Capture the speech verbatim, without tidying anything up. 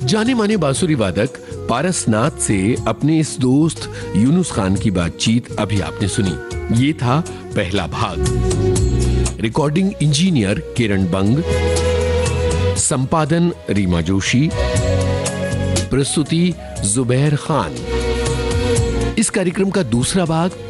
जाने माने बांसुरी वादक पारसनाथ से अपने इस दोस्त यूनुस खान की बातचीत अभी आपने सुनी। ये था पहला भाग। रिकॉर्डिंग इंजीनियर किरण बंग, संपादन रीमा जोशी, प्रस्तुति जुबैर खान। इस कार्यक्रम का दूसरा भाग